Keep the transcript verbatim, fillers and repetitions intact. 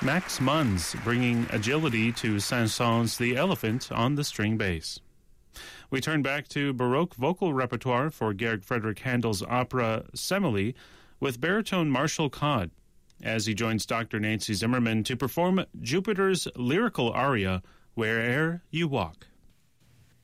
Max Munz bringing agility to Saint-Saëns' The Elephant on the string bass. We turn back to Baroque vocal repertoire for Georg Friedrich Handel's opera Semele with baritone Marshall Codd as he joins Doctor Nancy Zimmerman to perform Jupiter's lyrical aria, Where'er You Walk.